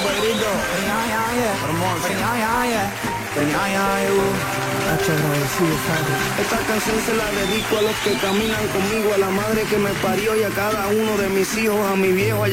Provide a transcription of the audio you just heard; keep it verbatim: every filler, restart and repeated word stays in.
Pedrito. Hermoso. Esta canción se la dedico a los que caminan conmigo, a la madre que me parió y a cada uno de mis hijos, a mi viejo.